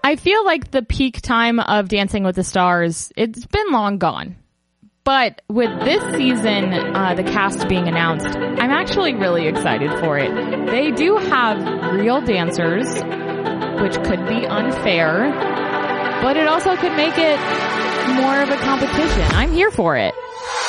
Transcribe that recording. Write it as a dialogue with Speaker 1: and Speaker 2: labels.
Speaker 1: I feel like the peak time of Dancing with the Stars, it's been long gone. But with this season, the cast being announced, I'm actually really excited for it. They do have real dancers, which could be unfair, but it also could make it more of a competition. I'm here for it.